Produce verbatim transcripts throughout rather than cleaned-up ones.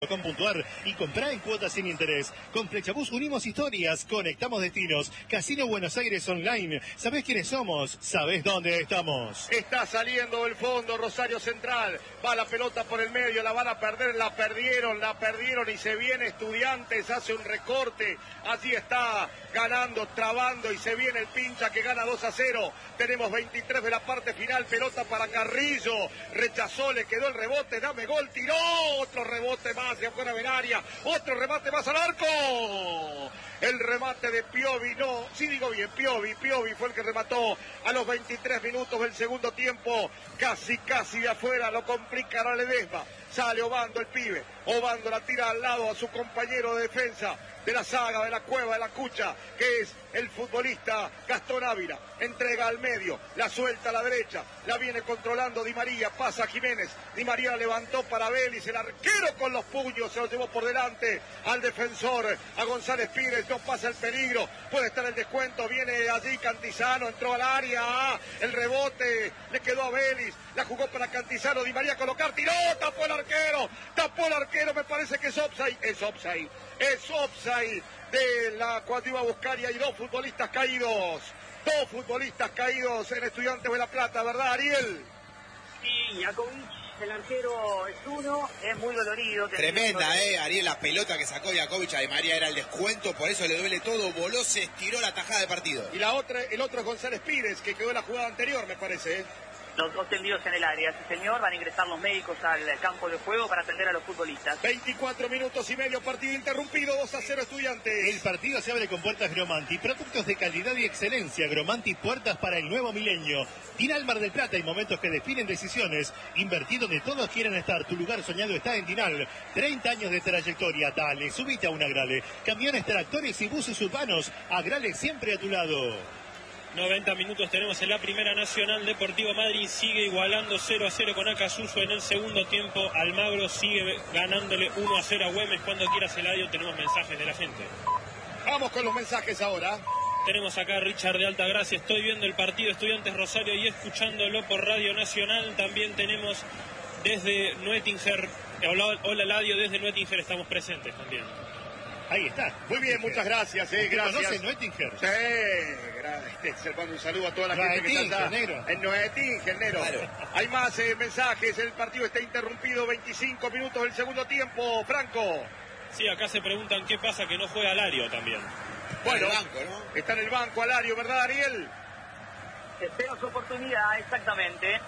.com.ar y comprá en cuotas sin interés. Con Flechabús unimos historias, conectamos destinos. Casino Buenos Aires Online. ¿Sabés quiénes somos? ¿Sabés dónde estamos? Está saliendo del fondo Rosario Central. Va la pelota por el medio, la van a perder, la perdieron, la perdieron y se viene Estudiantes, hace un recorte. Allí está ganando, trabando y se viene el Pincha que gana dos a cero. Tenemos veintitrés de la parte final, pelota para Carrillo. Rechazó, le quedó el rebote, dame gol, tiró, otro rebote más. Hacia afuera del área, otro remate más al arco. El remate de Piovi, no, sí digo bien, Piovi, Piovi fue el que remató a los veintitrés minutos del segundo tiempo, casi, casi de afuera, lo complica la Ledesma. Sale Obando el pibe, Obando la tira al lado a su compañero de defensa de la saga, de la cueva, de la cucha, que es el futbolista Gastón Ávila. Entrega al medio, la suelta a la derecha, la viene controlando Di María, pasa a Jiménez, Di María levantó para Vélez, el arquero con los puños se lo llevó por delante al defensor, a González Pires, no pasa el peligro, puede estar el descuento, viene allí Cantizano, entró al área, el rebote, le quedó a Vélez, la jugó para Cantizano, Di María a colocar, tiró, tapó el arquero, tapó el arquero, me parece que es offside, es offside, es offside de la cuando iba a buscar y hay dos futbolistas caídos, dos futbolistas caídos en Estudiantes de La Plata, ¿verdad, Ariel? Sí, Jakovic, el arquero es uno, es muy dolorido. Tremenda, eh, Ariel, la pelota que sacó Jakovic a Di María era el descuento, por eso le duele todo, voló, se estiró la tajada de partido. Y la otra, el otro es González Pires, que quedó en la jugada anterior, me parece, ¿eh? Los dos tendidos en el área, sí señor, van a ingresar los médicos al campo de juego para atender a los futbolistas. veinticuatro minutos y medio, partido interrumpido, dos a cero Estudiantes. El partido se abre con puertas Gromanti, productos de calidad y excelencia. Gromanti, puertas para el nuevo milenio. Tinal Mar del Plata, y momentos que definen decisiones. Invertí donde todos quieren estar, tu lugar soñado está en Tinal. treinta años de trayectoria, dale, subite a un Agrale. Camiones, tractores y buses urbanos, Agrale siempre a tu lado. noventa minutos tenemos en la Primera Nacional. Deportivo Madrid sigue igualando cero a cero con Acasuso en el segundo tiempo. Almagro sigue ganándole uno a cero a Güemes. Cuando quieras, Eladio, tenemos mensajes de la gente. Vamos con los mensajes ahora. Tenemos acá a Richard de Altagracia. Estoy viendo el partido Estudiantes Rosario y escuchándolo por Radio Nacional. También tenemos desde Nuettinger. Hola, hola Eladio, desde Nuettinger estamos presentes también. Ahí está. Muy bien, muchas gracias, eh, gracias. ¿Conoces Nuettinger? Sí, gracias. Le mando un saludo a toda la gente que está allá. En Nuettinger, negro. Claro. Hay más eh, mensajes, el partido está interrumpido, veinticinco minutos del segundo tiempo, Franco. Sí, acá se preguntan qué pasa que no juega Alario también. Bueno, está en el banco, ¿no? Está en el banco Alario, ¿verdad, Ariel? Espera su oportunidad, exactamente.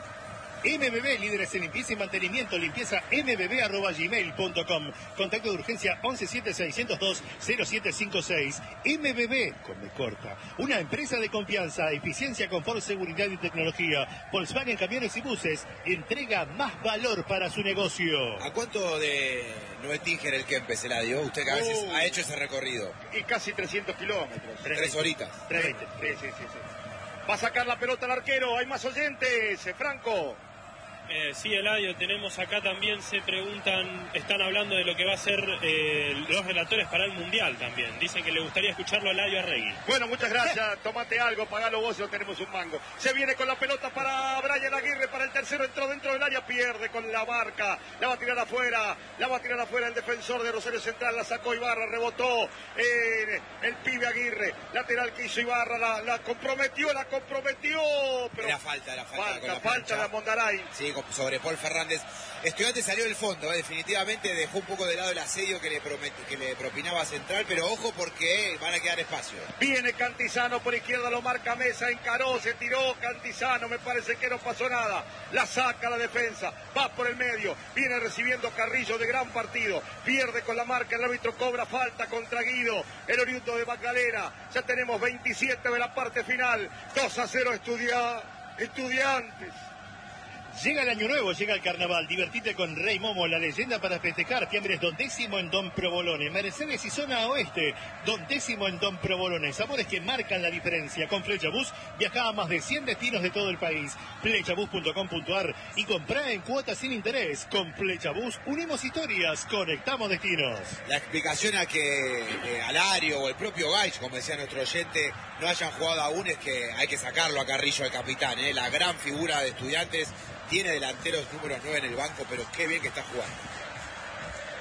M B B, líderes en limpieza y mantenimiento, limpieza m b b arroba gmail punto com. Contacto de urgencia once siete seiscientos dos cero siete cinco seis. M B B, con B corta. Una empresa de confianza, eficiencia, confort, seguridad y tecnología. Volkswagen Camiones y Buses entrega más valor para su negocio. ¿A cuánto de Nuettinger el Kempes, Eladio? Usted que a veces uh, ha hecho ese recorrido. Y casi trescientos kilómetros. Tres, Tres horitas. Tres veinte. Sí, sí, sí, sí. Va a sacar la pelota al arquero. Hay más oyentes, Franco. Eh, sí, Eladio, tenemos acá también, se preguntan, están hablando de lo que va a ser eh, los relatores para el Mundial también. Dicen que le gustaría escucharlo a Eladio Arregui. Bueno, muchas gracias, tomate algo, pagalo vos, no tenemos un mango. Se viene con la pelota para Brian Aguirre, para el tercero, entró dentro del área, pierde con la marca, la va a tirar afuera, la va a tirar afuera el defensor de Rosario Central, la sacó Ibarra, rebotó eh, el pibe Aguirre, lateral que hizo Ibarra, la, la comprometió, la comprometió. Pero era falta, era falta. Falta, falta de Mondaray. Sí, sobre Paul Fernández. Estudiantes salió del fondo, ¿eh? Definitivamente dejó un poco de lado el asedio que le, promet, que le propinaba Central, pero ojo porque van a quedar espacio. Viene Cantizano por izquierda, lo marca Mesa, encaró, se tiró Cantizano, me parece que no pasó nada, la saca la defensa, va por el medio, viene recibiendo Carrillo de gran partido, pierde con la marca, el árbitro cobra falta contra Guido, el oriundo de Magdalena, ya tenemos veintisiete de la parte final, dos a cero estudia, Estudiantes. Llega el año nuevo, llega el carnaval, divertite con Rey Momo, la leyenda para festejar. Fiambres Don Décimo en Don Provolone, Mercedes y zona oeste, Don Décimo en Don Provolone, sabores que marcan la diferencia. Con Flechabús viaja a más de cien destinos de todo el país. Flechabús punto com punto ar y comprá en cuotas sin interés. Con Flechabús unimos historias, conectamos destinos. La explicación a que eh, Alario o el propio Gaich, como decía nuestro oyente, no hayan jugado aún es que hay que sacarlo a Carrillo, el capitán, ¿eh? La gran figura de Estudiantes. Tiene delanteros número nueve en el banco, pero qué bien que está jugando.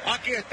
Aquí está.